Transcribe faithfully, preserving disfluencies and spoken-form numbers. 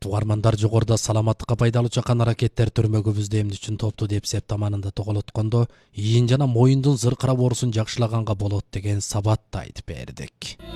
Урматтуу угармандар, жогоруда саламаттыкка пайдалуу чакан аракеттер төрмөгүбүздү эмне үчүн топту деп септаманында тоголоткондо, ийин жана моюндун зыркырап оорусун жакшылаганга болот деген сабатты айтып бердик.